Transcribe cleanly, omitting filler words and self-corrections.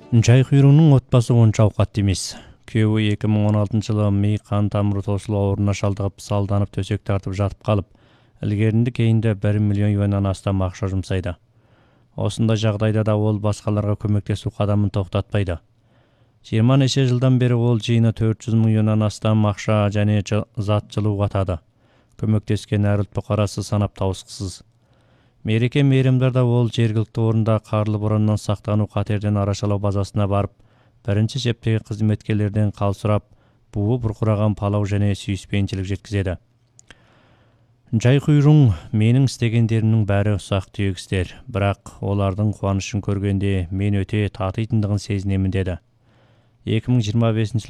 Жайкүйрүүнүн отбасы онча аукаттуу эмес. Күйөөбү 2016-жылы мээ кан тамыры тосулуу ооруна шалдыгып, салданып төсөк тартып жатып калып, илгеринде кейинде 1 миллион юандан астам акча жумсайда. Осундай жагдайда да ол башкаларга көмөктесүү кадамын токтотпойт. 20 нече жылдан бери ол жыйыны 400 миң юандан астам акча және зат жылууга атады. Көмөктескен ар ұлт фукарасы санап табыскысыз. Мереке мейрамдарда ол жергиликтүү орунда карлы боронунан сактануу катерден арашалоо базасына барып, биринчи чептеги кызметкерлерден кал сурап, буу буркураган палау және сүйүспенчилик жеткизет. Жайкүйрүүң менин истегендеримдин баары усак түйөк истер, бирок олардын кубанычын көргөндө мен өтө татыйтындыгын сезинемин деди. 2025